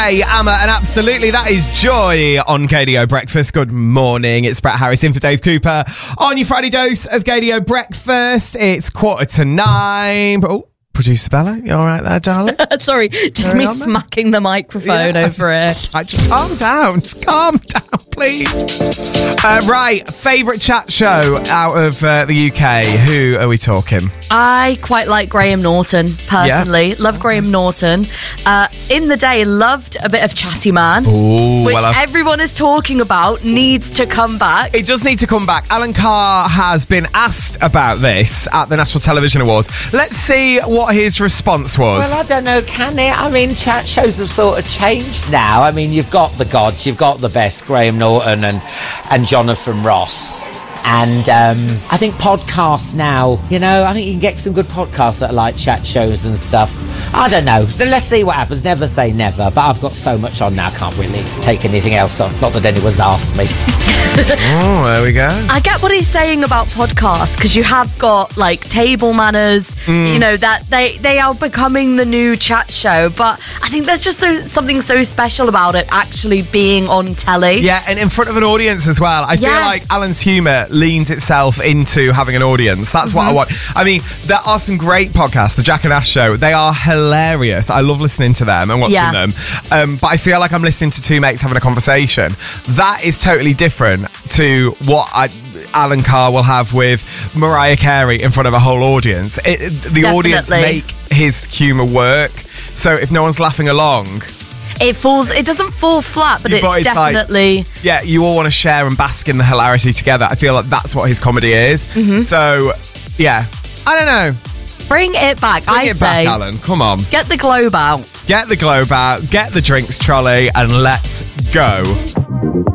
Hey, Amma, and absolutely that is Joy on KDO Breakfast. Good morning, it's Brett Harris in for Dave Cooper on your Friday dose of KDO Breakfast. It's 8:45. Oh, producer Bella, you all right there, darling? Sorry, just me smacking the microphone over it. Just calm down, please. Right, favourite chat show out of the UK. Who are we talking? I quite like Graham Norton, personally. Yeah. Love Graham Norton. In the day, loved a bit of Chatty Man, Ooh, which everyone is talking about, needs to come back. It does need to come back. Alan Carr has been asked about this at the National Television Awards. Let's see what his response was. Well, I don't know, can it? I mean, chat shows have sort of changed now. I mean, you've got the gods, you've got the best, Graham Norton and Jonathan Ross. And I think podcasts now, I think you can get some good podcasts that are like chat shows and stuff. I don't know. So let's see what happens. Never say never. But I've got so much on now, I can't really take anything else on. Not that anyone's asked me. Oh, there we go. I get what he's saying about podcasts, because you have got like Table Manners, that they are becoming the new chat show. But I think there's just something so special about it actually being on telly. Yeah, and in front of an audience as well. I feel like Alan's humour leans itself into having an audience. That's what I want. I mean, there are some great podcasts, the Jack and Ash Show. They are hilarious. I love listening to them and watching them. But I feel like I'm listening to two mates having a conversation. That is totally different to what Alan Carr will have with Mariah Carey in front of a whole audience. The audience make his humour work. So if no one's laughing along, it doesn't fall flat, but it's definitely... you all want to share and bask in the hilarity together. I feel like that's what his comedy is. So, I don't know. Bring it back, Bring it back, Alan. Come on. Get the globe out. Get the globe out, get the drinks trolley, and let's go.